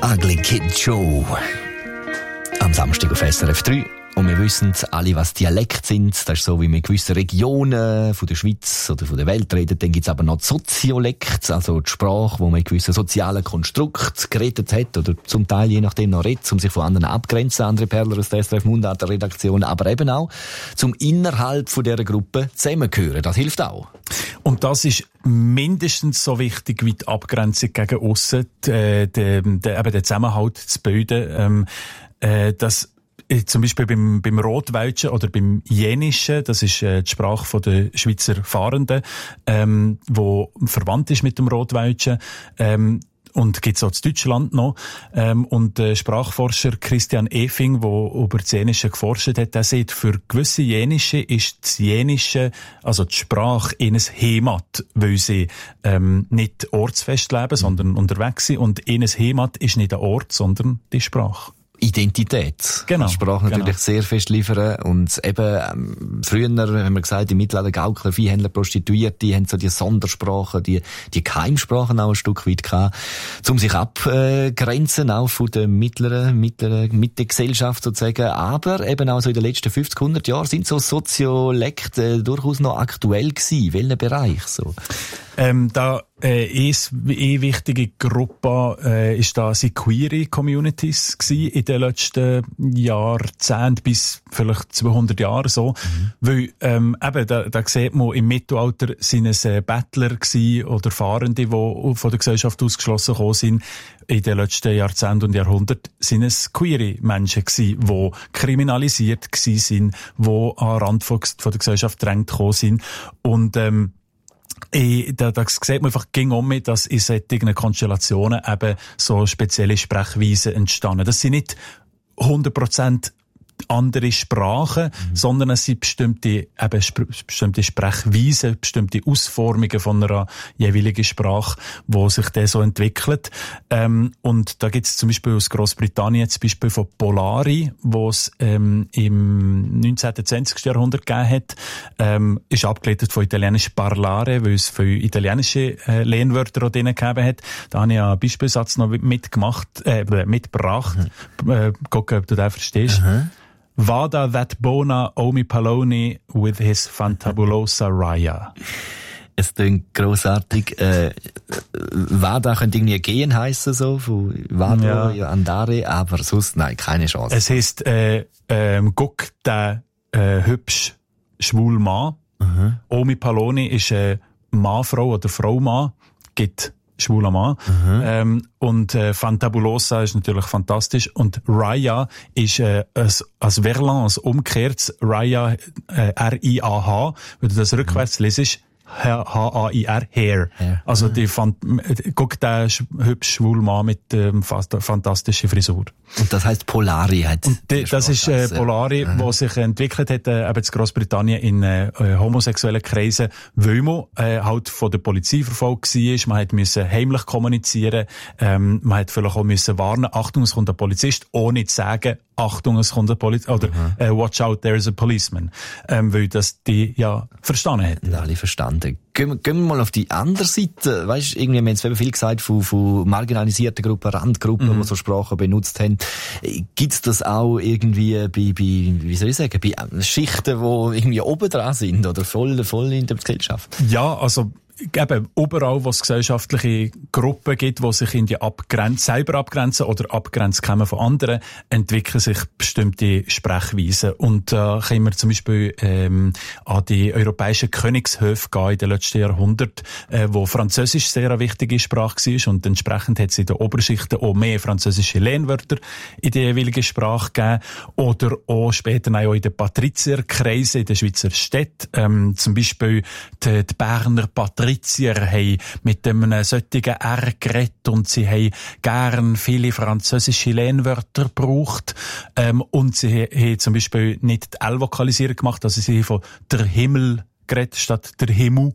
Ugly Kid Show. Am Samstag auf SRF 3. Und wir wissen alle, was Dialekte sind. Das ist so, wie wir in gewissen Regionen von der Schweiz oder von der Welt reden. Dann gibt es aber noch die Soziolekte, also die Sprache, wo man in gewissen sozialen Konstrukt geredet hat oder zum Teil je nachdem noch redet, um sich von anderen abgrenzen. Andere Perler aus der SRF Mundart Redaktion, aber eben auch zum innerhalb von dieser Gruppe zusammengehören. Das hilft auch. Und das ist mindestens so wichtig wie die Abgrenzung gegen aussen, eben den Zusammenhalt zu bilden. Zum Beispiel beim Rotwäldschen oder beim Jenischen, das ist die Sprache der Schweizer Fahrenden, wo verwandt ist mit dem Rotwäldschen, und gibt's auch in Deutschland noch. Und der Sprachforscher Christian Efing, der über das Jenische geforscht hat, der sagt, für gewisse Jenische ist das Jenische, also die Sprache, ihnen Heimat, weil sie nicht ortsfest leben, sondern unterwegs sind. Und ihnen Heimat ist nicht der Ort, sondern die Sprache. Identität. Genau. Die Sprache natürlich sehr fest liefern. Und eben, früher haben wir gesagt, im Mittelalter Gaukler, Viehhändler, Prostituierte, die haben so die Sondersprachen, die Keimsprachen auch ein Stück weit gehabt, um sich abgrenzen, auch von der mittleren Mittegesellschaft sozusagen. Aber eben auch so in den letzten 50, 100 Jahren sind so Soziolekte durchaus noch aktuell gewesen. Welcher Bereich so? Eine wichtige Gruppe ist da die Queere Communities gewesen in den letzten Jahrzehnten bis vielleicht 200 Jahre so. Weil da sieht man, im Mittelalter sind es Bettler gewesen oder Fahrende, die von der Gesellschaft ausgeschlossen gekommen sind. In den letzten Jahrzehnten und Jahrhunderten sind es queere Menschen gewesen, die kriminalisiert gewesen sind, die an den Rand von der Gesellschaft gedrängt gekommen sind. Und da sieht man einfach mit, dass in solchen Konstellationen eben so spezielle Sprechweisen entstanden. Das sind nicht 100% andere Sprachen, sondern es sind bestimmte Sprechweisen, bestimmte Ausformungen von einer jeweiligen Sprache, die sich dann so entwickelt. Und da gibt es zum Beispiel aus Großbritannien das Beispiel von Polari, wo es im 19. 20. Jahrhundert gegeben hat, ist abgeleitet von italienisch parlare, weil es viele italienische Lehnwörter auch drin gegeben hat. Da habe ich einen Beispielsatz noch mitgebracht. Gucken, ob du den verstehst. Vada that bona Omi Paloni with his fantabulosa Raya. Es klingt grossartig. Vada könnte irgendwie gehen heissen, so, von Vado, andare, aber sonst, nein, keine Chance. Es heisst, guck, der hübsch schwul Mann. Omi Paloni ist Mann, Frau oder Frau, Mann, gibt schwuler Mann. Und Fantabulosa ist natürlich fantastisch. Und Raya ist als Verlan, als umgekehrt, Raya, R-I-A-H. Wenn du das rückwärts lesest, H-A-I-R, Hair. Also guck, der hübsch schwul Mann mit fantastischen Frisur. Und das heisst Polari hat. Und das ist Polari, wo sich entwickelt hat, eben in Großbritannien in homosexuellen Kreisen, weil man halt von der Polizei verfolgt war. Man musste heimlich kommunizieren. Man hat vielleicht auch müssen warnen, Achtung, es kommt ein Polizist, ohne zu sagen, Achtung, es kommt ein Polizist, oder watch out, there is a policeman. Weil das die ja verstanden hätten. Alle verstanden. Gehen wir mal auf die andere Seite. Weißt, irgendwie haben wir jetzt viel gesagt von marginalisierten Gruppen, Randgruppen, die so Sprachen benutzt haben. Gibt's das auch irgendwie bei Schichten, die irgendwie oben dran sind oder voll in der Gesellschaft? Ja, also eben überall, wo es gesellschaftliche Gruppen gibt, die sich in die selber abgrenzen oder abgrenzt kommen von anderen, entwickeln sich bestimmte Sprechweisen. Und da können wir zum Beispiel an die europäischen Königshöfe gehen in den letzten Jahrhunderten, wo Französisch sehr eine wichtige Sprache war und entsprechend hat es in den Oberschichten auch mehr französische Lehnwörter in die jeweilige Sprache gegeben oder auch später auch in den Patrizierkreisen in den Schweizer Städten. Zum Beispiel die Berner Patrizier haben mit einem solchen R geredet und sie haben gern viele französische Lehnwörter gebraucht. Und sie haben zum Beispiel nicht die L-Vokalisierung gemacht, also sie haben von der Himmel geredet statt der Himmel.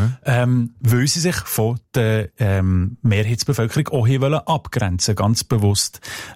Weil sie sich von der Mehrheitsbevölkerung auch abgrenzen, ganz bewusst.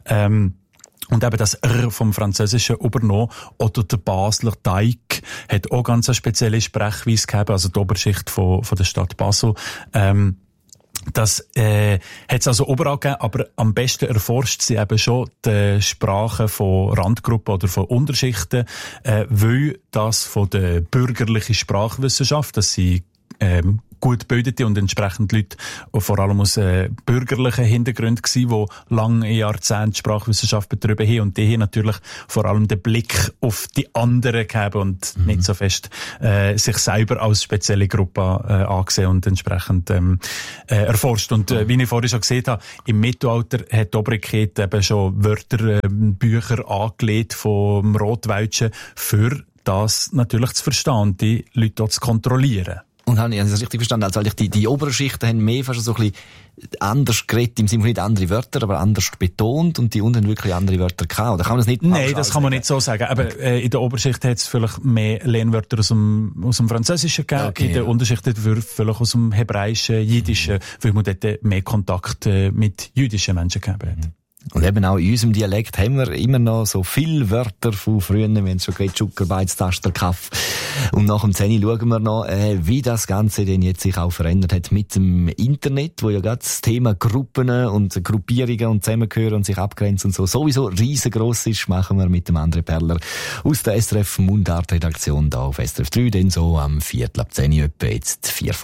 Und eben das R vom Französischen übernommen. Oder der Basler Teig hat auch ganz eine spezielle Sprechweise gehabt, also die Oberschicht von der Stadt Basel. Das hat es also überall gegeben, aber am besten erforscht sie eben schon die Sprachen von Randgruppen oder von Unterschichten, weil das von der bürgerlichen Sprachwissenschaft, dass sie gut gebildete und entsprechend Leute, vor allem aus bürgerlichen Hintergründen gsi, die lange Jahrzehnte Sprachwissenschaft betrieben haben, und die haben natürlich vor allem den Blick auf die anderen gegeben und nicht so fest sich selber als spezielle Gruppe angesehen und entsprechend erforscht. Und wie ich vorhin schon gesehen habe, im Mittelalter hat die Obrigkeit eben schon Wörterbücher angelegt vom Rotwelschen, für das natürlich zu verstehen und die Leute dort zu kontrollieren. Und habe ich das richtig verstanden? Also die oberen Schichten haben mehr fast so ein bisschen anders geredet, im Sinne von nicht andere Wörter, aber anders betont, und die unten haben wirklich andere Wörter gehabt. Oder kann man das nicht? Nein, das kann man nicht so sagen. Aber in der Oberschicht hat es vielleicht mehr Lehnwörter aus dem Französischen gegeben, okay, in der Unterschicht vielleicht aus dem Hebräischen, Jiddischen, weil man dort mehr Kontakt mit jüdischen Menschen gegeben hat. Und eben auch in unserem Dialekt haben wir immer noch so viele Wörter von früher, wir haben schon geredet, Schucker, Beiz, Taster, Kaff. Und nach dem 10 schauen wir noch, wie das Ganze denn jetzt sich auch verändert hat mit dem Internet, wo ja gerade das Thema Gruppen und Gruppierungen und Zusammengehören und sich abgrenzen und so sowieso riesengroß ist, machen wir mit dem André Perler aus der SRF Mundart-Redaktion da auf SRF 3, denn so am 10:15 etwa jetzt 4 vor